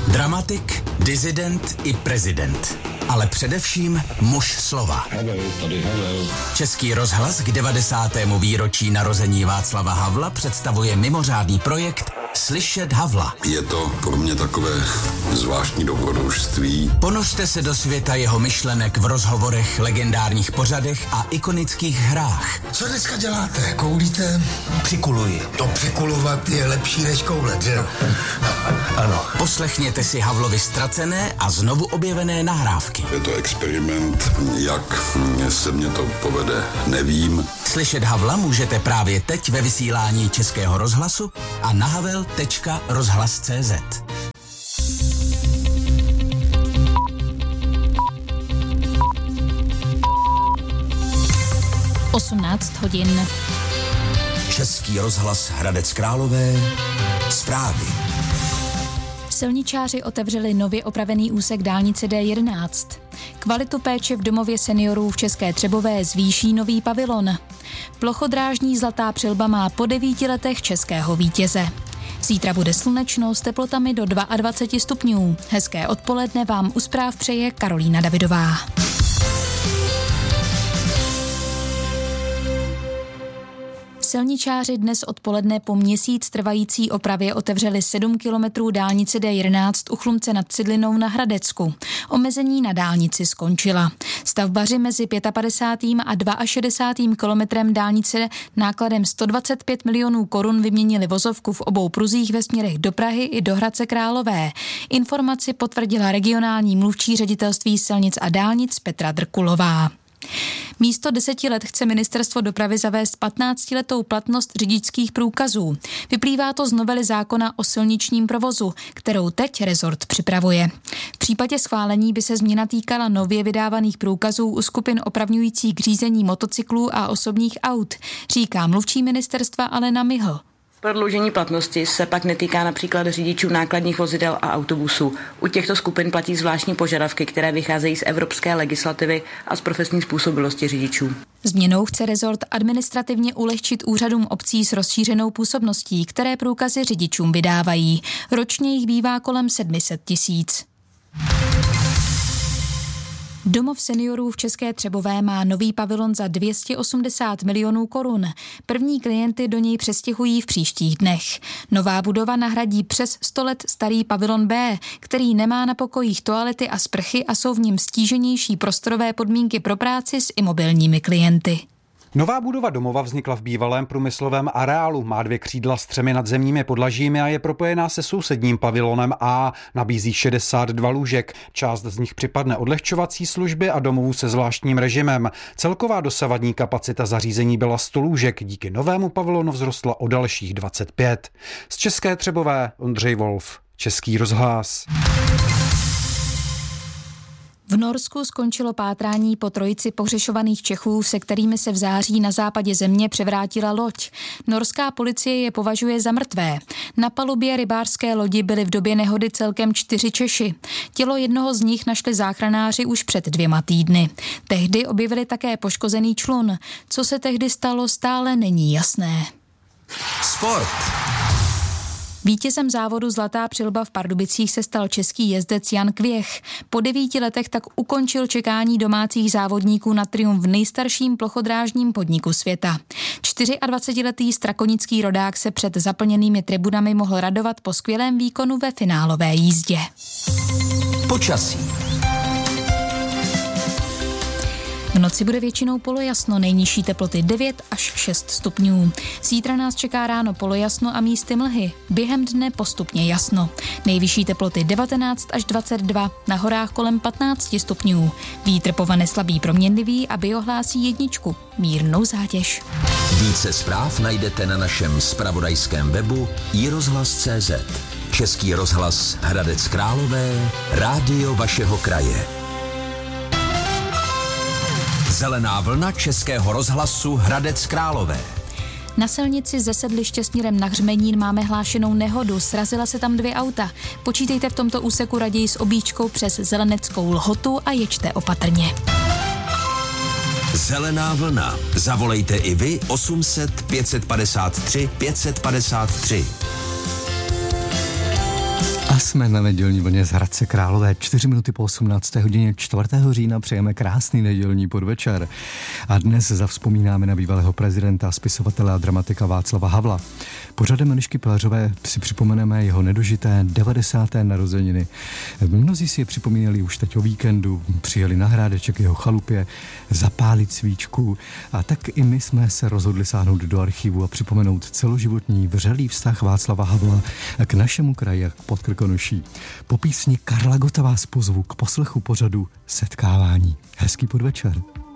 Dramatik, disident i prezident. Ale především muž slova. Český rozhlas k 90. výročí narození Václava Havla představuje mimořádný projekt Slyšet Havla. Je to pro mě takové zvláštní dobrodružství. Ponořte se do světa jeho myšlenek v rozhovorech, legendárních pořadech a ikonických hrách. Co dneska děláte? Koulíte? Přikuluji. To přikulovat je lepší než koulet, že jo? Ano. Poslechněte si Havlovy ztracené a znovu objevené nahrávky. Je to experiment, jak se mě to povede, nevím. Slyšet Havla můžete právě teď ve vysílání Českého rozhlasu a na havel.rozhlas.cz. 18 hodin. Český rozhlas Hradec Králové. Zprávy. Silničáři otevřeli nově opravený úsek dálnice D11. Kvalitu péče v domově seniorů v České Třebové zvýší nový pavilon. Plochodrážní Zlatá přilba má po 9 letech českého vítěze. Zítra bude slunečno s teplotami do 22 stupňů. Hezké odpoledne vám u zpráv přeje Karolína Davidová. Silničáři dnes odpoledne po měsíc trvající opravě otevřeli 7 kilometrů dálnice D11 u Chlumce nad Cidlinou na Hradecku. Omezení na dálnici skončila. Stavbaři mezi 55. a 62. kilometrem dálnice nákladem 125 milionů korun vyměnili vozovku v obou pruzích ve směrech do Prahy i do Hradce Králové. Informaci potvrdila regionální mluvčí ředitelství silnic a dálnic Petra Drkulová. Místo 10 let chce ministerstvo dopravy zavést 15letou platnost řidičských průkazů. Vyplývá to z novely zákona o silničním provozu, kterou teď rezort připravuje. V případě schválení by se změna týkala nově vydávaných průkazů u skupin opravňujících k řízení motocyklů a osobních aut, říká mluvčí ministerstva Alena Mihl. Prodloužení platnosti se pak netýká například řidičů nákladních vozidel a autobusů. U těchto skupin platí zvláštní požadavky, které vycházejí z evropské legislativy a z profesní způsobilosti řidičů. Změnou chce rezort administrativně ulehčit úřadům obcí s rozšířenou působností, které průkazy řidičům vydávají. Ročně jich bývá kolem 700 000. Domov seniorů v České Třebové má nový pavilon za 280 milionů korun. První klienty do něj přestěhují v příštích dnech. Nová budova nahradí přes 100 let starý pavilon B, který nemá na pokojích toalety a sprchy a jsou v něm stíženější prostorové podmínky pro práci s imobilními klienty. Nová budova domova vznikla v bývalém průmyslovém areálu, má 2 křídla s 3 nadzemními podlažími a je propojená se sousedním pavilonem A, nabízí 62 lůžek. Část z nich připadne odlehčovací služby a domovů se zvláštním režimem. Celková dosavadní kapacita zařízení byla 100 lůžek, díky novému pavilonu vzrostla o dalších 25. Z České Třebové Ondřej Wolf, Český rozhlas. V Norsku skončilo pátrání po trojici pohřešovaných Čechů, se kterými se v září na západě země převrátila loď. Norská policie je považuje za mrtvé. Na palubě rybářské lodi byly v době nehody celkem 4 Češi. Tělo jednoho z nich našli záchranáři už před 2 týdny. Tehdy objevili také poškozený člun. Co se tehdy stalo, stále není jasné. Sport. Vítězem závodu Zlatá přilba v Pardubicích se stal český jezdec Jan Kvěch. Po 9 letech tak ukončil čekání domácích závodníků na triumf v nejstarším plochodrážním podniku světa. 24letý strakonický rodák se před zaplněnými tribunami mohl radovat po skvělém výkonu ve finálové jízdě. Počasí. V noci bude většinou polojasno, nejnižší teploty 9 až 6 stupňů. Zítra nás čeká ráno polojasno a místy mlhy. Během dne postupně jasno. Nejvyšší teploty 19 až 22, na horách kolem 15 stupňů. Vítr povane slabý proměnlivý a biohlásí 1, mírnou zátěž. Více zpráv najdete na našem zpravodajském webu iRozhlas.cz. Český rozhlas Hradec Králové, rádio vašeho kraje. Zelená vlna Českého rozhlasu Hradec Králové. Na silnici ze sedliště směrem na Hřmenín máme hlášenou nehodu, srazila se tam 2 auta. Počítejte v tomto úseku raději s objížďkou přes Zeleneckou Lhotu a jeďte opatrně. Zelená vlna. Zavolejte i vy 800 553 553. A jsme na nedělní vlně z Hradce Králové. 4 minuty po 18. hodině 4. října přejeme krásný nedělní podvečer. A dnes zavzpomínáme na bývalého prezidenta, spisovatele a dramatika Václava Havla. Pořadem Elišky Pilařové si připomeneme jeho nedožité 90. narozeniny. Mnozí si je připomínali už teď o víkendu, přijeli na Hrádeček jeho chalupě, zapálit svíčku a tak i my jsme se rozhodli sáhnout do archivu a připomenout celoživotní vřelý vztah Václava Havla k našemu kraji a k Podkrkonoší. Po písni Karla Gotta vás pozvu k poslechu pořadu Setkávání. Hezký podvečer.